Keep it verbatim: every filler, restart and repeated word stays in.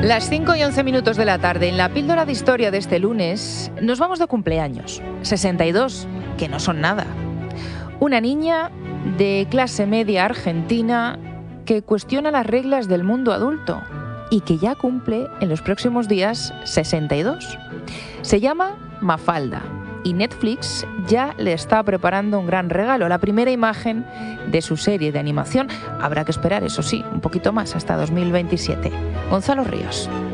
Las cinco y once minutos de la tarde, en la píldora de historia de este lunes, nos vamos de cumpleaños. sesenta y dos, que no son nada. Una niña de clase media argentina que cuestiona las reglas del mundo adulto y que ya cumple en los próximos días sesenta y dos. Se llama Mafalda y Netflix ya le está preparando un gran regalo, la primera imagen de su serie de animación. Habrá que esperar, eso sí, un poquito más hasta dos mil veintisiete. Gonzalo Ríos.